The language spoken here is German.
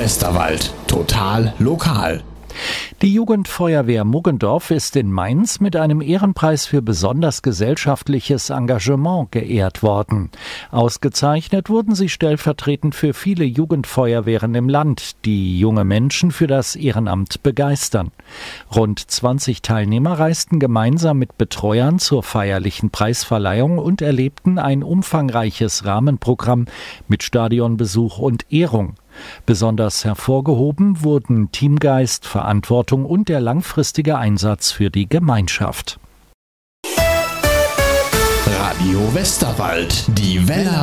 Westerwald. Total lokal. Die Jugendfeuerwehr Muggendorf ist in Mainz mit einem Ehrenpreis für besonders gesellschaftliches Engagement geehrt worden. Ausgezeichnet wurden sie stellvertretend für viele Jugendfeuerwehren im Land, die junge Menschen für das Ehrenamt begeistern. Rund 20 Teilnehmer reisten gemeinsam mit Betreuern zur feierlichen Preisverleihung und erlebten ein umfangreiches Rahmenprogramm mit Stadionbesuch und Ehrung. Besonders hervorgehoben wurden Teamgeist, Verantwortung und der langfristige Einsatz für die Gemeinschaft. Radio Westerwald, die Welle